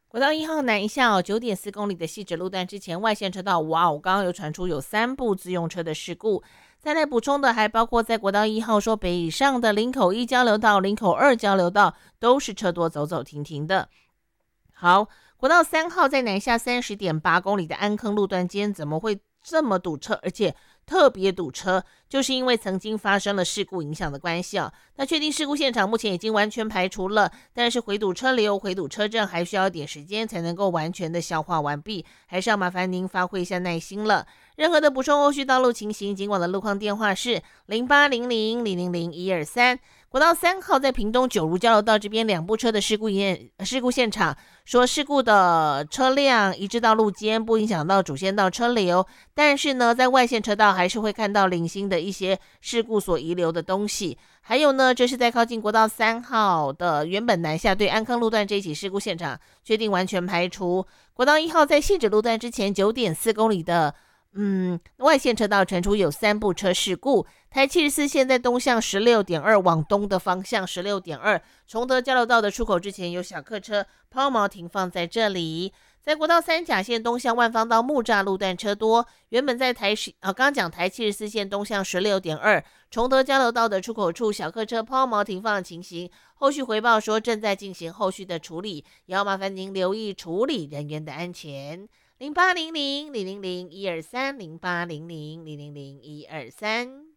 国道1号南下9.4公里的汐止路段之前外线车道，哇哦，刚刚有传出有3部自用车的事故。再来补充的还包括在国道1号说北上的林口1交流道、林口2交流道都是车多走走停停的。好，国道3号在南下30.8公里的安坑路段间怎么会这么堵车，而且特别堵车，就是因为曾经发生了事故影响的关系啊。那确定事故现场目前已经完全排除了，但是回堵车流、回堵车阵还需要一点时间才能够完全的消化完毕，还是要麻烦您发挥一下耐心了。任何的补充后续道路情形，尽管的路况电话是0800000123。国道3号在屏东九如交流道这边2部车的事故现场，说事故的车辆移至道路间，不影响到主线道车流，但是呢，在外线车道还是会看到零星的一些事故所遗留的东西。还有呢，这是在靠近国道3号的原本南下对安坑路段这一起事故现场，确定完全排除。国道1号在汐止路段之前9.4公里的外线车道传出有3部车事故。台74线在东向16.2往东的方向16.2崇德交流道的出口之前有小客车抛锚停放在这里。在国道3甲线东向万方到木栅路段车多，原本在刚刚讲台74线东向16.2崇德交流道的出口处小客车抛锚停放的情形，后续回报说正在进行后续的处理，也要麻烦您留意处理人员的安全。08000001230800000123。